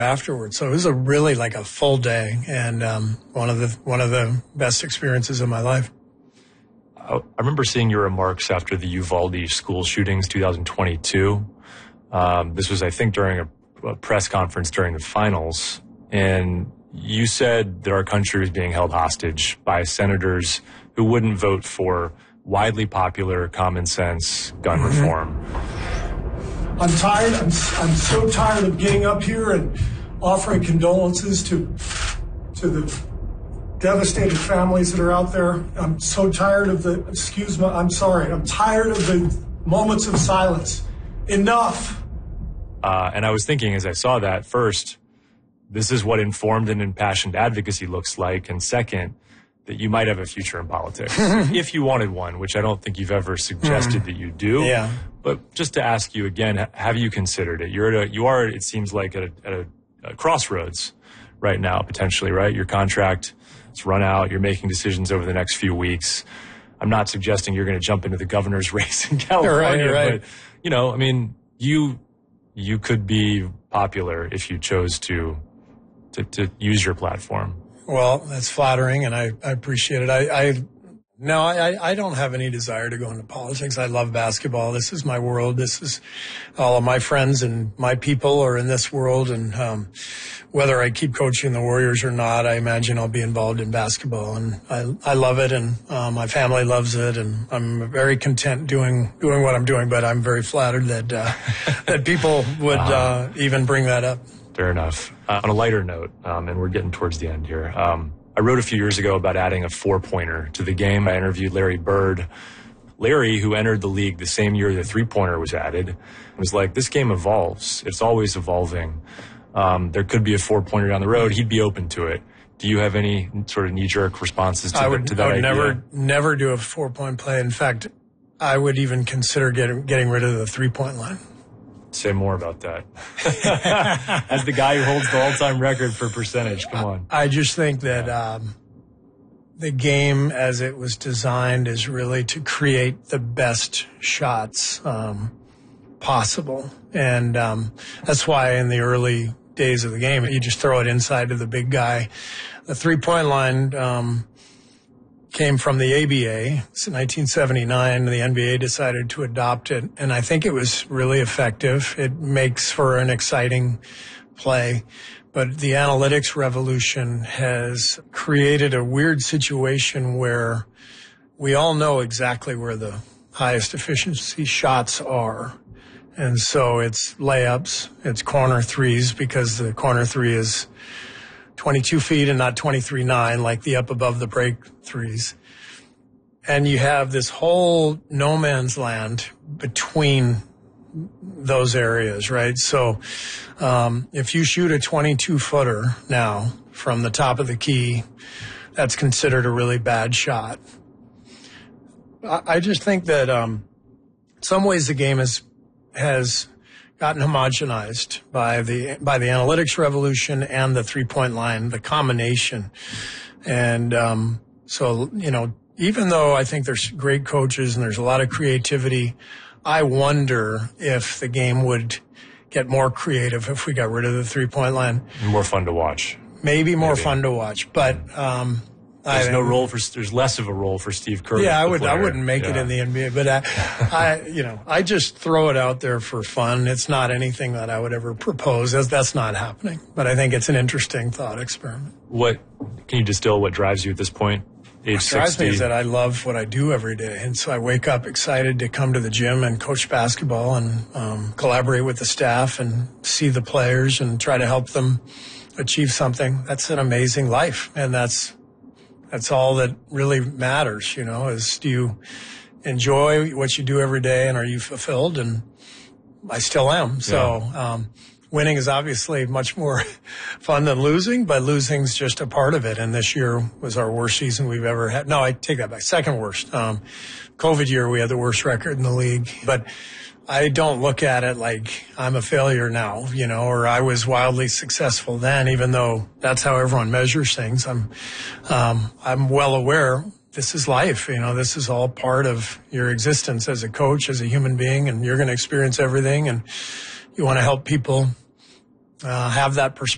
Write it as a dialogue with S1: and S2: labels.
S1: afterwards. So it was a really like a full day, and one of the best experiences of my life.
S2: I remember seeing your remarks after the Uvalde school shootings, 2022. This was, I think, during a press conference during the finals, and you said that our country was being held hostage by senators who wouldn't vote for widely popular common sense gun reform.
S3: I'm tired. I'm so tired of getting up here and offering condolences to the devastated families that are out there. I'm so tired of I'm tired of the moments of silence. Enough.
S2: And I was thinking as I saw that, first, this is what informed and impassioned advocacy looks like. And second, that you might have a future in politics if you wanted one, which I don't think you've ever suggested that you do.
S1: Yeah.
S2: But just to ask you again, have you considered it? You are, it seems like, at a crossroads right now, potentially, right? Your contract is run out. You're making decisions over the next few weeks. I'm not suggesting you're going to jump into the governor's race in California,
S1: right.
S2: But, I mean, you could be popular if you chose to use your platform.
S1: Well, that's flattering, and I appreciate it. I don't have any desire to go into politics. I love basketball. This is my world. This is all of my friends and my people are in this world. And whether I keep coaching the Warriors or not, I imagine I'll be involved in basketball. And I love it, and my family loves it, and I'm very content doing what I'm doing. But I'm very flattered that that people would even bring that up.
S2: Fair enough. On a lighter note, and we're getting towards the end here, I wrote a few years ago about adding a four-pointer to the game. I interviewed Larry Bird. Larry, who entered the league the same year the three-pointer was added, was like, this game evolves. It's always evolving. There could be a four-pointer down the road. He'd be open to it. Do you have any sort of knee-jerk responses to that idea?
S1: I would never do a four-point play. In fact, I would even consider getting rid of the three-point line.
S2: Say more about that. As the guy who holds the all-time record for percentage, come on.
S1: I just think that the game as it was designed is really to create the best shots possible. And that's why in the early days of the game, you just throw it inside to the big guy. The three-point line came from the ABA. It's in 1979. The NBA decided to adopt it, and I think it was really effective. It makes for an exciting play, but the analytics revolution has created a weird situation where we all know exactly where the highest efficiency shots are. And so it's layups, it's corner threes, because the corner three is 22 feet and not 23.9 like the up above the break threes. And you have this whole no man's land between those areas, right? So if you shoot a 22-footer now from the top of the key, that's considered a really bad shot. I just think that in some ways the game has gotten homogenized by the analytics revolution and the three-point line, the combination. And so, even though I think there's great coaches and there's a lot of creativity, I wonder if the game would get more creative if we got rid of the three-point line.
S2: More fun to watch.
S1: Maybe more fun to watch, but
S2: there's less of a role for Steve Kerr.
S1: Yeah, I wouldn't make it in the NBA, but I just throw it out there for fun. It's not anything that I would ever propose. That's not happening, but I think it's an interesting thought experiment.
S2: Can you distill what drives you at this point? Age 60.
S1: What drives me is that I love what I do every day, and so I wake up excited to come to the gym and coach basketball and collaborate with the staff and see the players and try to help them achieve something. That's an amazing life, and that's all that really matters, is do you enjoy what you do every day and are you fulfilled? And I still am. Yeah. So winning is obviously much more fun than losing, but losing's just a part of it. And this year was our worst season we've ever had. No, I take that back. Second worst. COVID year, we had the worst record in the league. But I don't look at it like I'm a failure now, or I was wildly successful then, even though that's how everyone measures things. I'm well aware this is life. This is all part of your existence as a coach, as a human being, and you're going to experience everything. And you want to help people have that perspective.